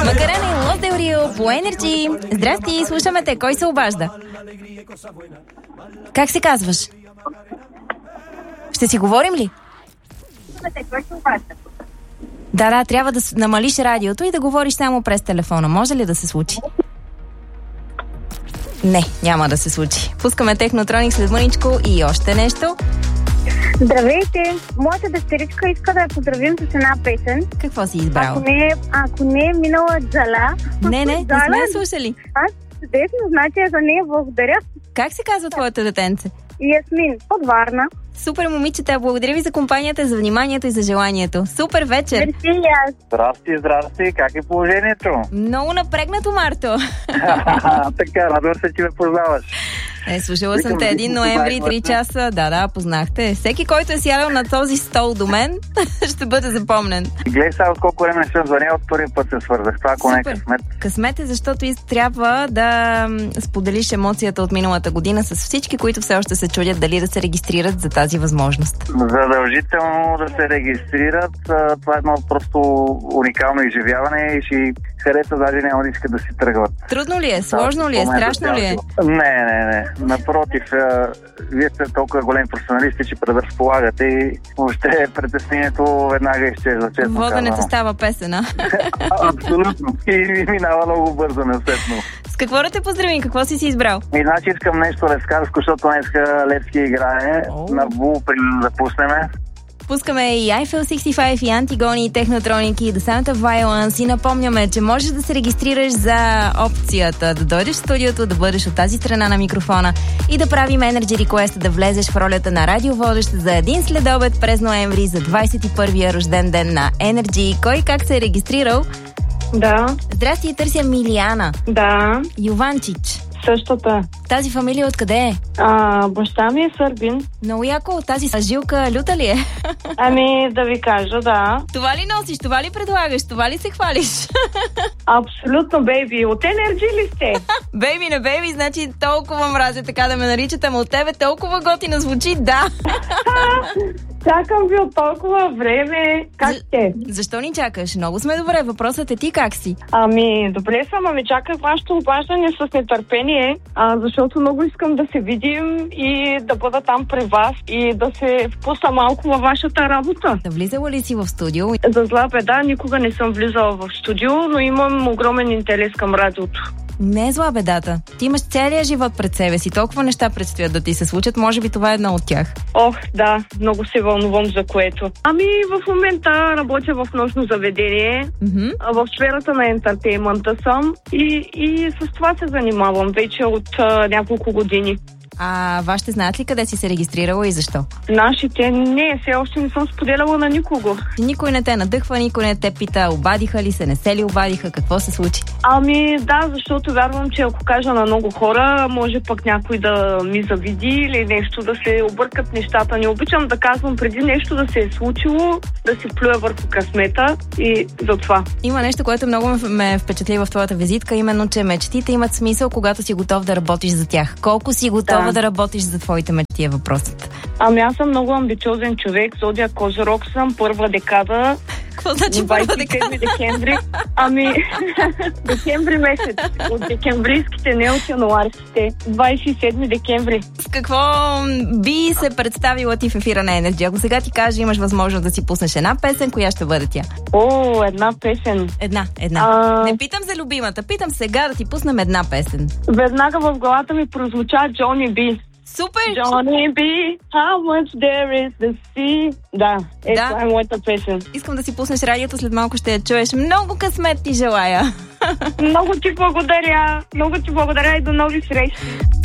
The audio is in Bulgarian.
Макарена и Лос Дел Рио по Енерджи. Здрасти, слушаме те. Кой се обажда? Как се казваш? Ще си говорим ли? Да, трябва да намалиш радиото и да говориш само през телефона. Може ли да се случи? Не, няма да се случи. Пускаме Технотроник след мъничко и още нещо. Здравейте! Моята дъщеричка иска да я поздравим с една песен. Какво си избрала? Ако не е минала Джала. Не сме я слушали. Чудесно, значи за нея благодаря. Как се казва твоето детенце? Ясмин, от Варна. Супер, момичета, благодаря ви за компанията, за вниманието и за желанието. Супер вечер! Мерси, Здрасти, как е положението? Много напрегнато, Марто. Така, радвам се, че ме познаваш. Слушала съм те 1 ноември, 3 часа. Да, познахте. Всеки, който е сядал на този стол до мен, ще бъде запомнен. Гледай сега от колко време съм звънял, от първи път се свързах. Това ако не е късмет. Късмет е, защото трябва да споделиш емоцията от миналата година с всички, които все още се чудят дали да се регистрират за тази възможност. Задължително да се регистрират. Това е едно просто уникално изживяване и ще хареса, даже няма да искат да си тръгват. Трудно ли е? Сложно ли е? Страшно ли е? Не. Напротив, вие сте толкова големи професионалисти, че предразполагате и въобще притеснението веднага изчезва, честно Воденето казано. става песена. Абсолютно. И минава много бързо, неусетно. С какво да те поздравим? Какво си избрал? Значи искам нещо левскарско, защото днеска Левски играе. На Бул да пуснеме. Пускаме и Eiffel 65 и Антигони и Технотроник и The Sound of Violence и напомняме, че можеш да се регистрираш за опцията да дойдеш в студиото, да бъдеш от тази страна на микрофона и да правим Energy Request, да влезеш в ролята на радиоводещ за един следобед през ноември за 21-я рожден ден на Energy. Кой как се е регистрирал? Да. Здрасти, търся Милияна. Да. Йованчич. Същата. Тази фамилия откъде е? Баща ми е сърбин. Много яко. Тази жилка люта ли е? Да ви кажа, да. Това ли носиш? Това ли предлагаш? Това ли се хвалиш? Абсолютно, бейби. От Енерджи ли сте? Бейби, не бейби, значи толкова мразя така да ме наричат, ама от тебе толкова готино звучи, да. Чакам ви от толкова време. Как сте? Защо ни чакаш? Много сме добре. Въпросът е ти как си? Добре съм, чаках вашето обаждане с нетърпение, защото много искам да се видим и да бъда там при вас и да се впусна малко във вашата работа. Да влизала ли си в студио? За зла беда, никога не съм влизала в студио, но имам огромен интерес към радиото. Не е зла бедата. Ти имаш целия живот пред себе си. Толкова неща предстоят да ти се случат. Може би това е едно от тях. Да. Много се вълнувам за което. В момента работя в нощно заведение. В сферата на ентертеймента съм и с това се занимавам вече от няколко години. Вашите знаят ли къде си се регистрирала и защо? Нашите не, все още не съм споделяла на никого. Никой не те надъхва, никой не те пита, обадиха ли се, не се ли обадиха, какво се случи? Да, защото вярвам, че ако кажа на много хора, може пък някой да ми завиди или нещо, да се объркат нещата. Не обичам да казвам преди нещо да се е случило, да се плюя върху късмета и за това. Има нещо, което много ме впечатли в твоята визитка, именно, че мечтите имат смисъл, когато си готов да работиш за тях. Колко си готова да работиш за твоите мечти е въпросът. Аз съм много амбициозен човек, зодия Козирог съм, първа декада. Какво значи първа декада? Декември. Декември месец. От декемврийските, не от януарските. 27 декември. С какво би се представила ти в ефира на Energy? Ако сега ти кажа, имаш възможност да си пуснеш една песен, коя ще бъде тя? Една песен. Една. Не питам за любимата, питам сега да ти пуснем една песен. Веднага в главата ми прозвуча Джони Би. Супер! Johnny B, how much there is to see. Това е моята песен. Искам да си пуснеш радиото, след малко ще я чуеш. Много късмет ти желая! Много ти благодаря и до нови срещи!